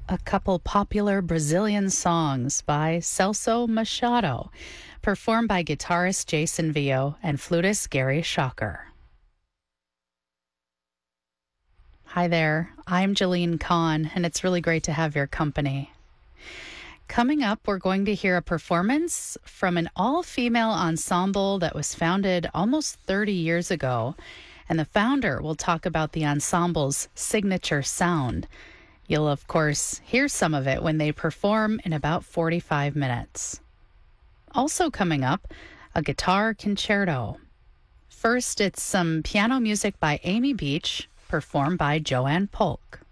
a couple popular Brazilian songs by Celso Machado, performed by guitarist Jason Vio and flutist Gary Shocker. Hi there, I'm Jolene Kahn, and it's really great to have your company. Coming up, we're going to hear a performance from an all-female ensemble that was founded almost 30 years ago, and the founder will talk about the ensemble's signature sound. You'll, of course, hear some of it when they perform in about 45 minutes. Also coming up, a guitar concerto. First, it's some piano music by Amy Beach, performed by Joanne Polk.